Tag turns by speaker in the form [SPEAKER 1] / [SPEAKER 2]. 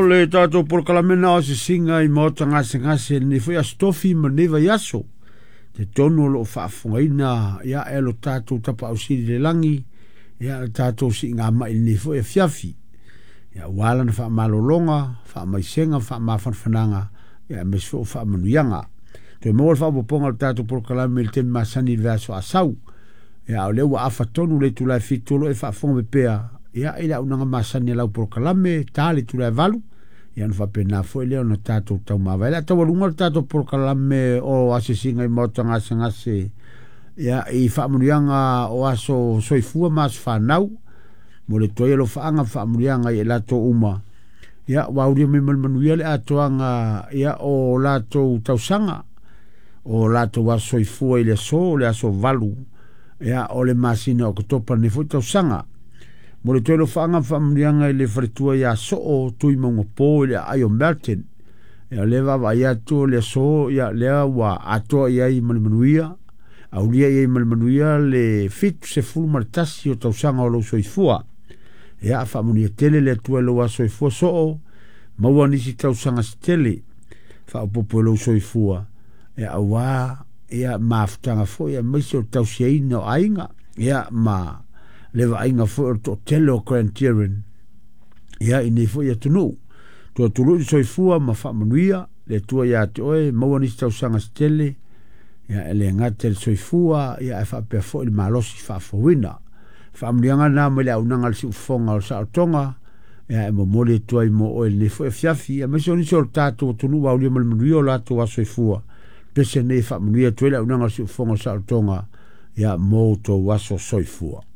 [SPEAKER 1] le tātou porkalamena o se singa I mota ngase ni foi a stofi maneva yaso. Te tonu lo whaafungaina ia e lo tātou tapa au siri le langi, ia le tātou si ngā mai ni foi a fiafi. Ia wala na wha malolonga, wha maisenga, wha mafanfananga, ia mesfo wha manuianga. Te mōl wha poponga le tātou porkalame le temi masani le vaso asau. Ia o lewa afa tonu le tulai fitolo e whaafunga bepea. Ia ila unanga masani lau porkalame, tā le tulai valu. Ia nu whapena foi leo na tātou tau mawa. Ia tau walunga le tātou porkalame o asesinga I mota ngase. Ia I whaamanuianga o aso soifua mas whanau. Mo le toia lo whaanga whaamanuianga I lato uma. Ia wauria me manuia le atoanga ia o lato tausanga. O lato wa soifua I le so, le aso valu. Ia o le masina o katopa ne foi tausanga. Mo le toilo whaanga whaamurianga I le wharitua ia so o tui maunga pō I le aio Melton. Ia lewa wa ia to le so ia lea wa atoa ia I manimanuia. Au lia ia I manimanuia le fitu se fulu maritasi o tausanga o lau soifua. Ia whaamunia tele le tua lo wa soifua so o. Maua nisi tausanga si tele. Whaapopo lau soifua. Ia awa ia maafutanga fo ia maisi o tausiaina o ainga. Ia ma lewa ainga fo o tele o Criterion. Ia inei fo ia tunu. Tua tulu I soifua ma whaamanuia. Le tua ia te oe maua nisi tausanga si tele. Ia ele ngate le soifua. Ia e whaapea fo I malosi whaafawina. Whaamanuianga nā mele au nanga le si ufonga o sa otonga. Ia e mo mole tua I mo oe le fo e fiafi. Ia maisi o nisi o tātou tunu wa ulia malmanuia o lato wa soifua. Pese ne whaamanuia tuela au nanga le si ufonga o sa otonga. Ia mo to waso soifua.